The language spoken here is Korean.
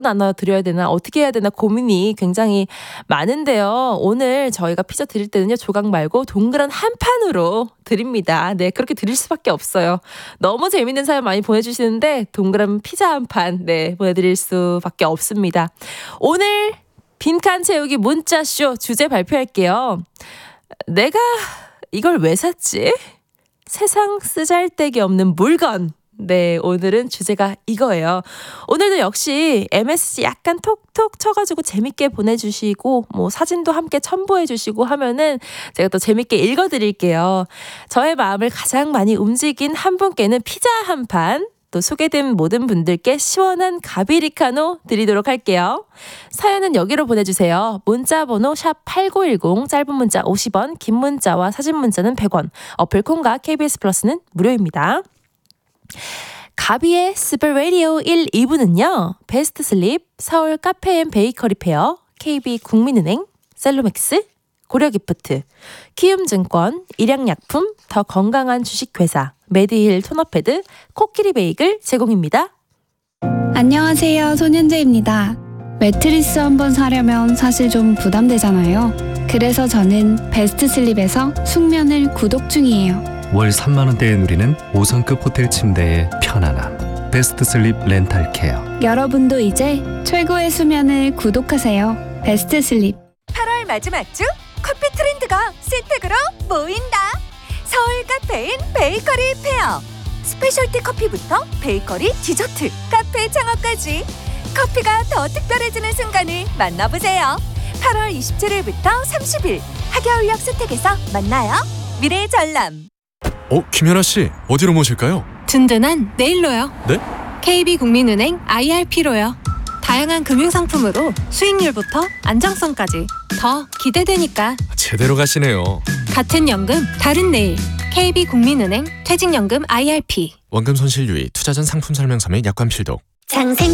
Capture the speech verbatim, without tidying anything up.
나눠드려야 되나 어떻게 해야 되나 고민이 굉장히 많은데요. 오늘 저희가 피자 드릴 때는요. 조각 말고 동그란 한 판으로 드립니다. 네, 그렇게 드릴 수밖에 없어요. 너무 재밌는 사연 많이 보내주시는데 동그란 피자 한 판 네, 보내드릴 수밖에 없습니다. 오늘 빈칸 채우기 문자쇼 주제 발표할게요. 내가 이걸 왜 샀지? 세상 쓰잘데기 없는 물건. 네, 오늘은 주제가 이거예요. 오늘도 역시 엠에스지 약간 톡톡 쳐가지고 재밌게 보내주시고 뭐 사진도 함께 첨부해주시고 하면은 제가 또 재밌게 읽어드릴게요. 저의 마음을 가장 많이 움직인 한 분께는 피자 한 판, 또 소개된 모든 분들께 시원한 가비리카노 드리도록 할게요. 사연은 여기로 보내주세요. 문자번호 샵 팔구일공, 짧은 문자 오십 원, 긴 문자와 사진 문자는 백 원, 어플콘과 케이비에스 플러스는 무료입니다. 가비의 스페 라디오 일, 이 부는요. 베스트 슬립, 서울 카페앤베이커리 페어, 케이비 국민은행, 셀로맥스, 고려기프트, 키움증권, 일양약품, 더 건강한 주식회사, 메디힐 토너패드, 코끼리 베이글 제공입니다. 안녕하세요. 손현재입니다. 매트리스 한번 사려면 사실 좀 부담되잖아요. 그래서 저는 베스트 슬립에서 숙면을 구독 중이에요. 월 삼만 원대에 누리는 오 성급 호텔 침대의 편안함. 베스트 슬립 렌탈 케어. 여러분도 이제 최고의 수면을 구독하세요. 베스트 슬립. 팔월 마지막 주 커피 트렌드가 신택으로 모인다. 서울 카페인 베이커리 페어. 스페셜티 커피부터 베이커리, 디저트, 카페 창업까지 커피가 더 특별해지는 순간을 만나보세요. 팔월 이십칠일부터 삼십일 하겨울역 스택에서 만나요. 미래의 전람. 어, 김연아 씨, 어디로 모실까요? 든든한 내일로요. 네? 케이비국민은행 아이알피로요. 다양한 금융상품으로 수익률부터 안정성까지 더 기대되니까. 제대로 가시네요. 같은 연금, 다른 내일. 케이비국민은행 퇴직연금 아이알피. 원금 손실 유의, 투자 전 상품 설명서 및 약관 필독. 장생